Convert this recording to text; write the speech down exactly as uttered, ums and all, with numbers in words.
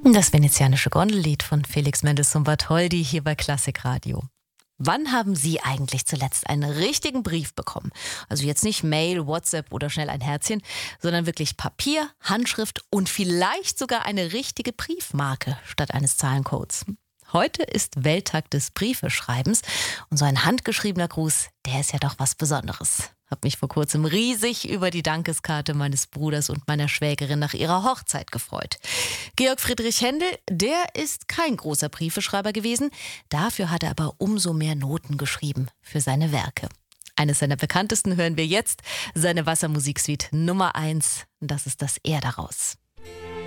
Das venezianische Gondellied von Felix Mendelssohn Bartholdy hier bei Klassikradio. Wann haben Sie eigentlich zuletzt einen richtigen Brief bekommen? Also jetzt nicht Mail, WhatsApp oder schnell ein Herzchen, sondern wirklich Papier, Handschrift und vielleicht sogar eine richtige Briefmarke statt eines Zahlencodes. Heute ist Welttag des Briefeschreibens und so ein handgeschriebener Gruß, der ist ja doch was Besonderes. Hab mich vor kurzem riesig über die Dankeskarte meines Bruders und meiner Schwägerin nach ihrer Hochzeit gefreut. Georg Friedrich Händel, der ist kein großer Briefeschreiber gewesen, dafür hat er aber umso mehr Noten geschrieben für seine Werke. Eines seiner bekanntesten hören wir jetzt, seine Wassermusiksuite Nummer eins, das ist das Er daraus.